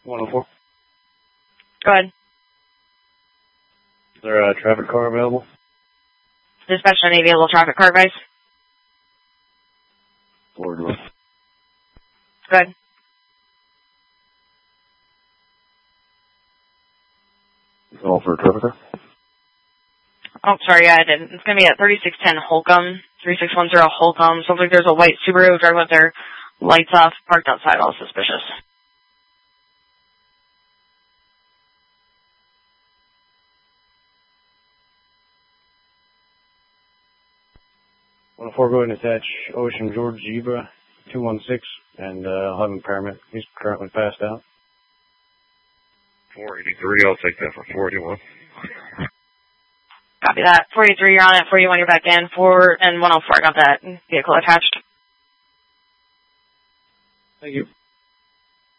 104. Go ahead. Is there a traffic car available? Dispatch any available traffic car advice? Forward north. Go ahead. All for a traffic car? Oh, sorry, yeah, I did. It's going to be at 3610 Holcomb, 3610 Holcomb. Sounds like there's a white Subaru driving with their lights off, parked outside, all suspicious. Go ahead and attach Ocean George Zebra 216, and I'll have him paramedic. He's currently passed out. 483, I'll take that for 41. Copy that. 43, you're on it. 41, you're back in. 4 and 104, got that vehicle attached. Thank you.